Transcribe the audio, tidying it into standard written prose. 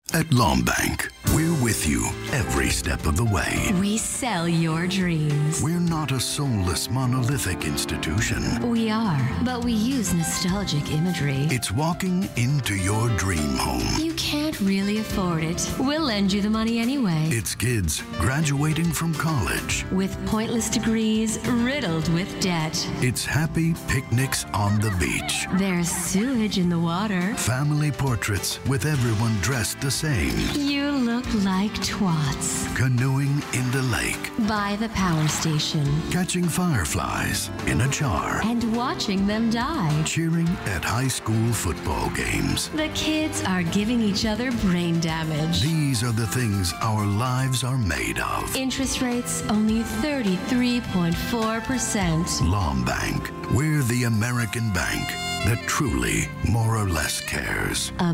At Lombank, we're with you every step of the way. We sell your dreams. We're not a soulless, monolithic institution. We are, but we use nostalgic imagery. It's walking into your dream home. You can't really afford it. We'll lend you the money anyway. It's kids graduating from college. With pointless degrees riddled with debt. It's happy picnics on the beach. There's sewage in the water. Family portraits with everyone dressed the same. You look like twats. Canoeing in the lake. By the power station. Catching fireflies in a jar. And watching them die. Cheering at high school football games. The kids are giving each other brain damage. These are the things our lives are made of. Interest rates only 33.4%. Lombank. We're the American bank that truly more or less cares. A